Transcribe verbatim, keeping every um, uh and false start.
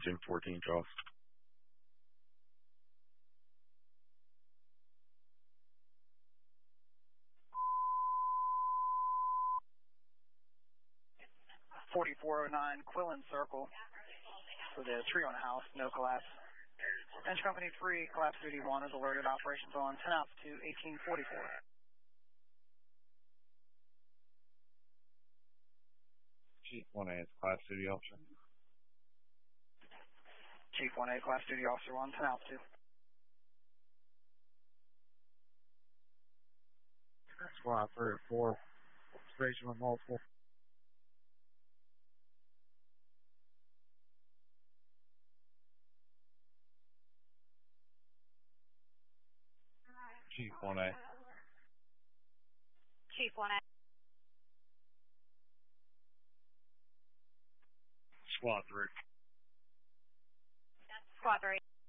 Ten fourteen, Charles. forty-four oh nine Quillen Circle for the tree on the house, no collapse. Engine Company three, collapse duty one is alerted, operations on, ten out to eighteen forty-four. Chief one A is class duty officer. Chief one A, class duty officer one, ten out to. Squad thirty-four, station with multiple. Chief one A. Chief one A. Squad three. Squad three.